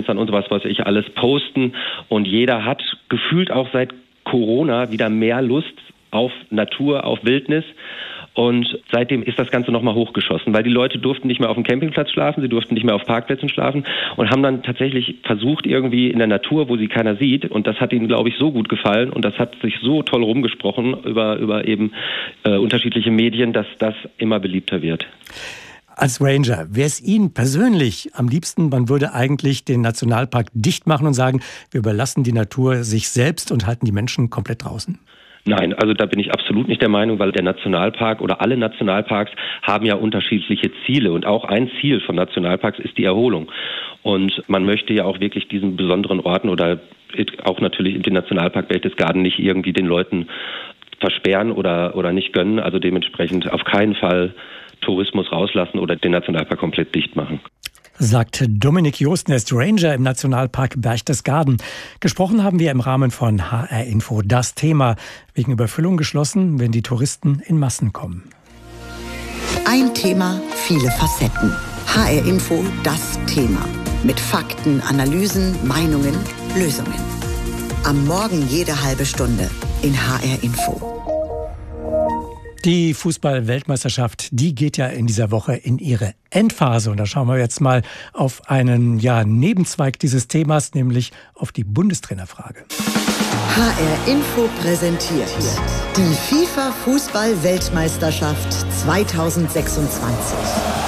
Influencern und was weiß ich alles posten. Und jeder hat gefühlt auch seit Corona wieder mehr Lust auf Natur, auf Wildnis. Und seitdem ist das Ganze nochmal hochgeschossen, weil die Leute durften nicht mehr auf dem Campingplatz schlafen, sie durften nicht mehr auf Parkplätzen schlafen und haben dann tatsächlich versucht, irgendwie in der Natur, wo sie keiner sieht. Und das hat ihnen, glaube ich, so gut gefallen und das hat sich so toll rumgesprochen über eben unterschiedliche Medien, dass das immer beliebter wird. Als Ranger, wäre es Ihnen persönlich am liebsten, man würde eigentlich den Nationalpark dicht machen und sagen, wir überlassen die Natur sich selbst und halten die Menschen komplett draußen? Nein, also da bin ich absolut nicht der Meinung, weil der Nationalpark oder alle Nationalparks haben ja unterschiedliche Ziele und auch ein Ziel von Nationalparks ist die Erholung. Und man möchte ja auch wirklich diesen besonderen Orten oder auch natürlich in den Nationalpark Berchtesgaden nicht irgendwie den Leuten versperren oder nicht gönnen. Also dementsprechend auf keinen Fall Tourismus rauslassen oder den Nationalpark komplett dicht machen. Sagt Dominik Joosten, er ist Ranger im Nationalpark Berchtesgaden. Gesprochen haben wir im Rahmen von HR Info. Das Thema wegen Überfüllung geschlossen, wenn die Touristen in Massen kommen. Ein Thema, viele Facetten. HR Info, das Thema. Mit Fakten, Analysen, Meinungen, Lösungen. Am Morgen jede halbe Stunde in HR Info. Die Fußball-Weltmeisterschaft, die geht ja in dieser Woche in ihre Endphase. Und da schauen wir jetzt mal auf einen Nebenzweig dieses Themas, nämlich auf die Bundestrainerfrage. HR Info präsentiert die FIFA-Fußball-Weltmeisterschaft 2026.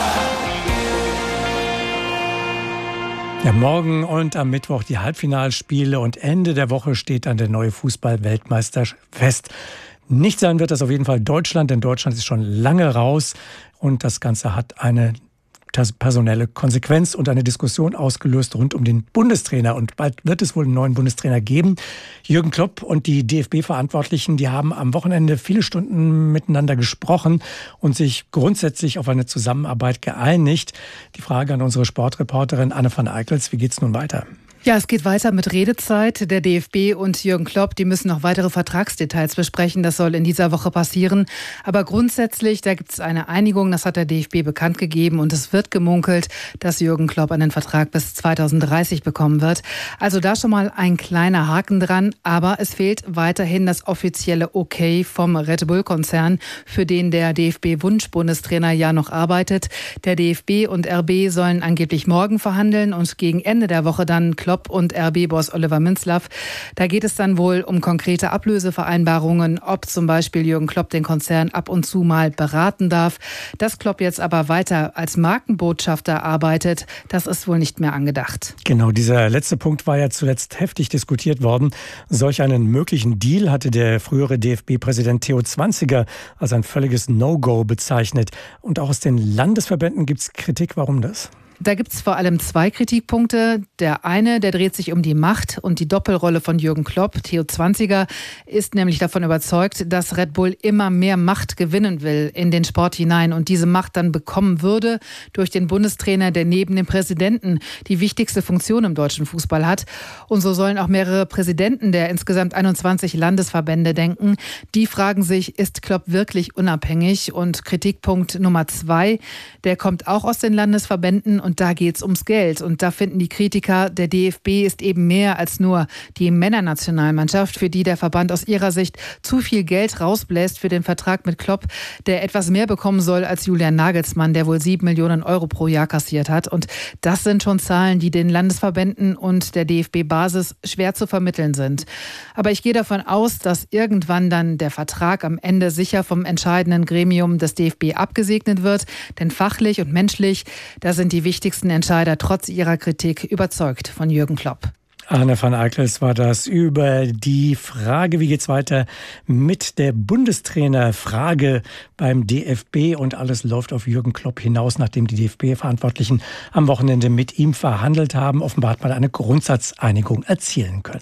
Ja, morgen und am Mittwoch die Halbfinalspiele und Ende der Woche steht dann der neue Fußball-Weltmeister fest. Nicht sein wird das auf jeden Fall Deutschland, denn Deutschland ist schon lange raus und das Ganze hat eine personelle Konsequenz und eine Diskussion ausgelöst rund um den Bundestrainer. Und bald wird es wohl einen neuen Bundestrainer geben. Jürgen Klopp und die DFB-Verantwortlichen, die haben am Wochenende viele Stunden miteinander gesprochen und sich grundsätzlich auf eine Zusammenarbeit geeinigt. Die Frage an unsere Sportreporterin Anne van Eickels, wie geht's nun weiter? Ja, es geht weiter mit Redezeit. Der DFB und Jürgen Klopp, die müssen noch weitere Vertragsdetails besprechen. Das soll in dieser Woche passieren. Aber grundsätzlich, da gibt es eine Einigung. Das hat der DFB bekannt gegeben. Und es wird gemunkelt, dass Jürgen Klopp einen Vertrag bis 2030 bekommen wird. Also da schon mal ein kleiner Haken dran. Aber es fehlt weiterhin das offizielle Okay vom Red Bull-Konzern, für den der DFB-Wunsch-Bundestrainer ja noch arbeitet. Der DFB und RB sollen angeblich morgen verhandeln und gegen Ende der Woche dann Klopp und RB-Boss Oliver Minzlaff. Da geht es dann wohl um konkrete Ablösevereinbarungen, ob zum Beispiel Jürgen Klopp den Konzern ab und zu mal beraten darf. Dass Klopp jetzt aber weiter als Markenbotschafter arbeitet, das ist wohl nicht mehr angedacht. Genau, dieser letzte Punkt war ja zuletzt heftig diskutiert worden. Solch einen möglichen Deal hatte der frühere DFB-Präsident Theo Zwanziger als ein völliges No-Go bezeichnet. Und auch aus den Landesverbänden gibt es Kritik. Warum das? Da gibt es vor allem zwei Kritikpunkte. Der eine, der dreht sich um die Macht und die Doppelrolle von Jürgen Klopp. Theo Zwanziger ist nämlich davon überzeugt, dass Red Bull immer mehr Macht gewinnen will in den Sport hinein und diese Macht dann bekommen würde durch den Bundestrainer, der neben dem Präsidenten die wichtigste Funktion im deutschen Fußball hat. Und so sollen auch mehrere Präsidenten der insgesamt 21 Landesverbände denken. Die fragen sich, ist Klopp wirklich unabhängig? Und Kritikpunkt Nummer 2, der kommt auch aus den Landesverbänden. Und da geht's ums Geld. Und da finden die Kritiker, der DFB ist eben mehr als nur die Männernationalmannschaft, für die der Verband aus ihrer Sicht zu viel Geld rausbläst für den Vertrag mit Klopp, der etwas mehr bekommen soll als Julian Nagelsmann, der wohl 7 Millionen Euro pro Jahr kassiert hat. Und das sind schon Zahlen, die den Landesverbänden und der DFB-Basis schwer zu vermitteln sind. Aber ich gehe davon aus, dass irgendwann dann der Vertrag am Ende sicher vom entscheidenden Gremium des DFB abgesegnet wird. Denn fachlich und menschlich, da sind die wichtigsten Entscheider trotz ihrer Kritik überzeugt von Jürgen Klopp. Anne van Eickels war das über die Frage, wie geht's weiter mit der Bundestrainerfrage beim DFB und alles läuft auf Jürgen Klopp hinaus, nachdem die DFB-Verantwortlichen am Wochenende mit ihm verhandelt haben, offenbar hat man eine Grundsatzeinigung erzielen können.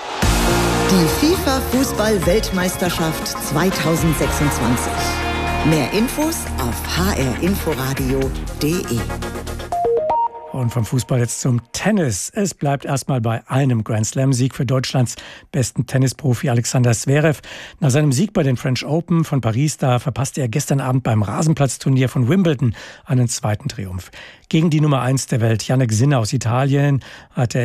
Die FIFA-Fußball-Weltmeisterschaft 2026. Mehr Infos auf hrinforadio.de. Und vom Fußball jetzt zum Tennis. Es bleibt erstmal bei einem Grand-Slam-Sieg für Deutschlands besten Tennisprofi Alexander Zverev. Nach seinem Sieg bei den French Open von Paris, da verpasste er gestern Abend beim Rasenplatzturnier von Wimbledon einen zweiten Triumph. Gegen die Nummer 1 der Welt, Jannik Sinner aus Italien, hat er